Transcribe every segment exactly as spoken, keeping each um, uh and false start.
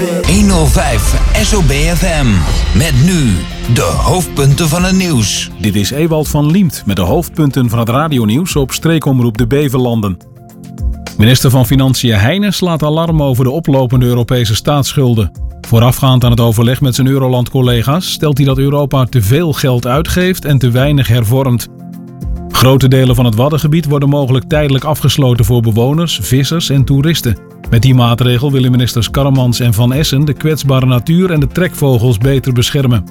honderdvijf S O B F M. Met nu de hoofdpunten van het nieuws. Dit is Ewald van Liemt met de hoofdpunten van het radionieuws op streekomroep De Beverlanden. Minister van Financiën Heijnen slaat alarm over de oplopende Europese staatsschulden. Voorafgaand aan het overleg met zijn Euroland-collega's stelt hij dat Europa te veel geld uitgeeft en te weinig hervormt. Grote delen van het Waddengebied worden mogelijk tijdelijk afgesloten voor bewoners, vissers en toeristen. Met die maatregel willen ministers Karremans en Van Essen de kwetsbare natuur en de trekvogels beter beschermen.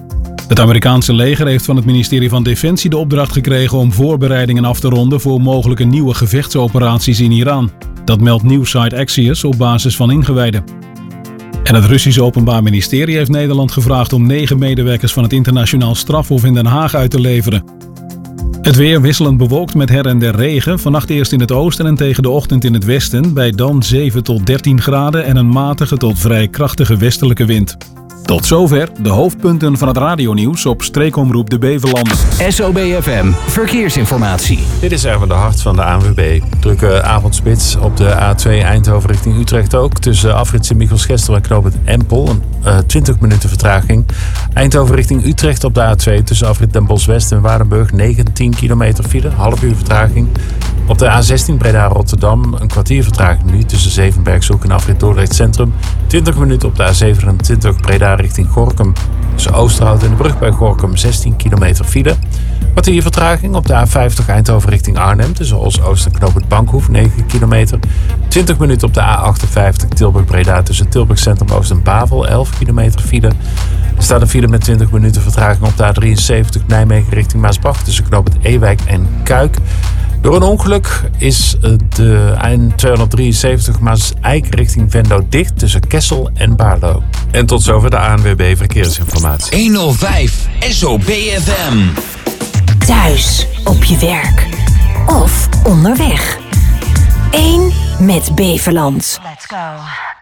Het Amerikaanse leger heeft van het ministerie van Defensie de opdracht gekregen om voorbereidingen af te ronden voor mogelijke nieuwe gevechtsoperaties in Iran. Dat meldt nieuwssite Axios op basis van ingewijden. En het Russische Openbaar Ministerie heeft Nederland gevraagd om negen medewerkers van het internationaal strafhof in Den Haag uit te leveren. Het weer wisselend bewolkt met her en der regen. Vannacht eerst in het oosten en tegen de ochtend in het westen. Bij dan zeven tot dertien graden en een matige tot vrij krachtige westelijke wind. Tot zover de hoofdpunten van het radionieuws op streekomroep De Beverlanden. S O B F M Verkeersinformatie. Dit is Erwin de Hart van de A N W B. Drukke avondspits op de A twee Eindhoven richting Utrecht ook. Tussen afrit Sint-Michiels-Gestel en knooppunt Empel. Een uh, twintig minuten vertraging. Eindhoven richting Utrecht op de A twee. Tussen afrit Den Bosch-West en Waardenburg negentien kilometer file. Half uur vertraging. Op de A zestien Breda-Rotterdam een kwartier vertraging nu. Tussen Zevenbergshoek en afrit Dordrecht Centrum. twintig minuten op de A zevenentwintig Breda richting Gorinchem. Tussen Oosterhout en de brug bij Gorinchem zestien kilometer file. Kwartier vertraging op de A vijftig Eindhoven richting Arnhem. Tussen Os-Oost en knooppunt Bankhoef negen kilometer. twintig minuten op de A achtenvijftig Tilburg-Breda tussen Tilburg Centrum Oost en Bavel elf kilometer file. Er staat een file met twintig minuten vertraging op de A drieënzeventig Nijmegen richting Maasbracht tussen knooppunt Ewijk en Kuik. Door een ongeluk is de N tweehonderddrieënzeventig Maas-Eik richting Venlo dicht tussen Kessel en Baarlo. En tot zover de A N W B Verkeersinformatie. honderdvijf S O B F M. Thuis, op je werk of onderweg. Eén met Beverland. Let's go.